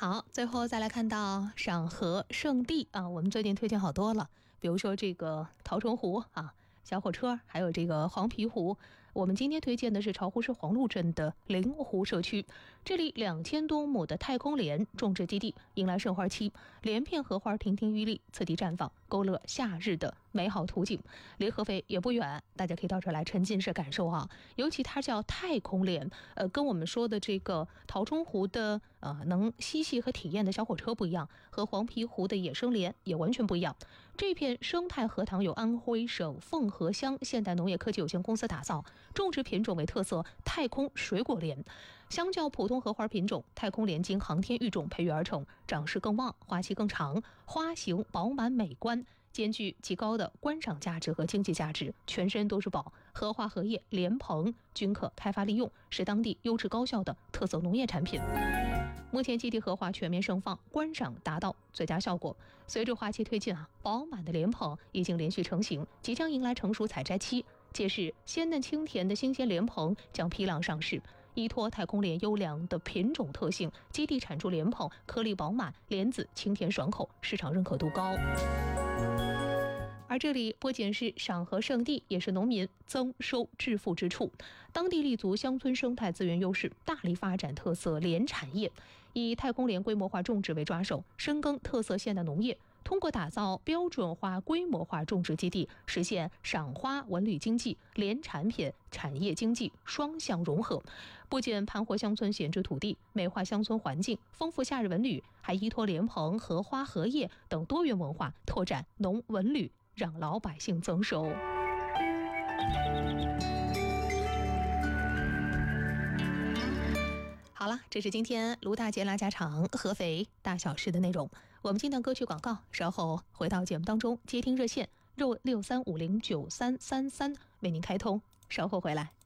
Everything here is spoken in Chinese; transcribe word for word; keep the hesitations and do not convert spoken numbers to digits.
好，最后再来看到赏荷圣地啊，我们最近推荐好多了，比如说这个陶城湖啊、小火车，还有这个黄陂湖。我们今天推荐的是巢湖市黄鹿镇的灵湖社区，这里两千多亩的太空莲种植基地迎来盛花期，连片荷花亭亭玉立，次第绽放，勾勒夏日的美好图景。离合肥也不远，大家可以到这儿来沉浸式感受啊。尤其它叫太空莲，呃，跟我们说的这个陶冲湖的呃能嬉戏和体验的小火车不一样，和黄陂湖的野生莲也完全不一样。这片生态荷塘由安徽省凤和乡现代农业科技有限公司打造，种植品种为特色太空水果莲。相较普通荷花品种，太空莲经航天育种培育而成，长势更旺，花期更长，花型饱满美观，兼具极高的观赏价值和经济价值，全身都是宝，荷花荷叶莲蓬均可开发利用，是当地优质高效的特色农业产品。目前基地荷花全面盛放，观赏达到最佳效果。随着花期推进啊，饱满的莲蓬已经连续成型，即将迎来成熟采摘期，届时鲜嫩清甜的新鲜莲蓬将批量上市。依托太空莲优良的品种特性，基地产出莲蓬颗粒饱满，莲子清甜爽口，市场认可度高。而这里不仅是赏荷圣地，也是农民增收致富之处。当地立足乡村生态资源优势，大力发展特色莲产业，以太空莲规模化种植为抓手，深耕特色现代农业，通过打造标准化规模化种植基地，实现赏花文旅经济、莲产品产业经济双向融合。不仅盘活乡村闲置土地，美化乡村环境，丰富夏日文旅，还依托莲蓬、荷花、荷叶等多元文化，拓展农文旅，让老百姓增收。好了，这是今天卢大姐拉家常合肥大小事的内容。我们进段歌曲广告，稍后回到节目当中接听热线六六三五零九三三三为您开通，稍后回来。